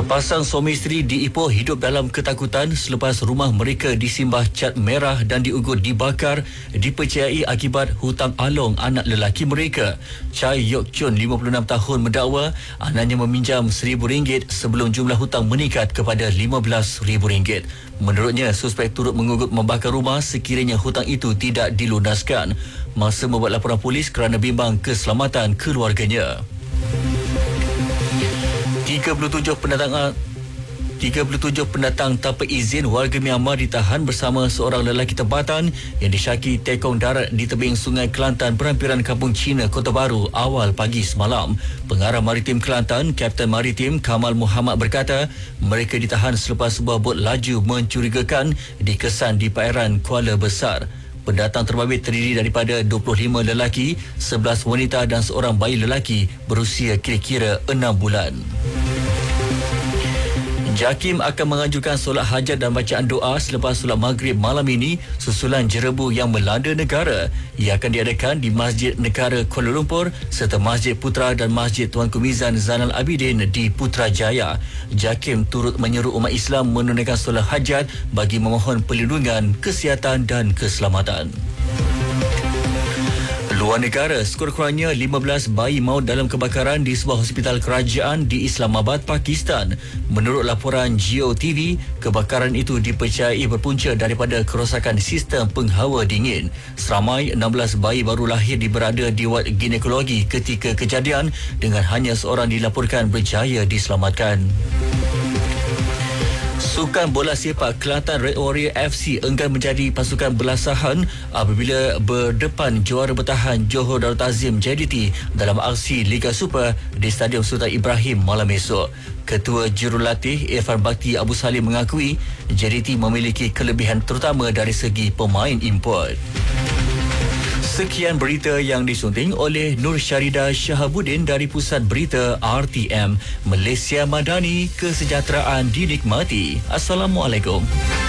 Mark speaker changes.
Speaker 1: Sepasang suami isteri di Ipoh hidup dalam ketakutan selepas rumah mereka disimbah cat merah dan diugut dibakar, dipercayai akibat hutang along anak lelaki mereka. Chai Yok Chun, 56 tahun, mendakwa anaknya meminjam RM1,000 sebelum jumlah hutang meningkat kepada RM15,000. Menurutnya, suspek turut mengugut membakar rumah sekiranya hutang itu tidak dilunaskan. Masa membuat laporan polis kerana bimbang keselamatan keluarganya. 37 pendatang tanpa izin warga Myanmar ditahan bersama seorang lelaki tempatan yang disyaki tekong darat di tebing Sungai Kelantan, Perampiran Kampung Cina, Kota Baru awal pagi semalam. Pengarah Maritim Kelantan, Kapten Maritim Kamal Muhammad berkata, mereka ditahan selepas sebuah bot laju mencurigakan dikesan di perairan Kuala Besar. Pendatang terbabit terdiri daripada 25 lelaki, 11 wanita dan seorang bayi lelaki berusia kira-kira 6 bulan. JAKIM akan mengajukan solat hajat dan bacaan doa selepas solat maghrib malam ini susulan jerebu yang melanda negara. Ia akan diadakan di Masjid Negara Kuala Lumpur serta Masjid Putra dan Masjid Tuanku Mizan Zainal Abidin di Putrajaya. JAKIM turut menyeru umat Islam menunaikan solat hajat bagi memohon perlindungan, kesihatan dan keselamatan. Luar negara, sekurang-kurangnya 15 bayi maut dalam kebakaran di sebuah hospital kerajaan di Islamabad, Pakistan. Menurut laporan Geo TV, kebakaran itu dipercayai berpunca daripada kerosakan sistem penghawa dingin. Seramai 16 bayi baru lahir berada di wad ginekologi ketika kejadian dengan hanya seorang dilaporkan berjaya diselamatkan. Sukan bola sepak Kelantan Red Warrior FC enggan menjadi pasukan belasahan apabila berdepan juara bertahan Johor Darul Ta'zim JDT dalam aksi Liga Super di Stadium Sultan Ibrahim malam esok. Ketua Jurulatih Irfan Bakti Abu Salim mengakui JDT memiliki kelebihan terutama dari segi pemain import. Sekian berita yang disunting oleh Nur Syarida Shahabuddin dari Pusat Berita RTM. Malaysia Madani, kesejahteraan dinikmati. Assalamualaikum.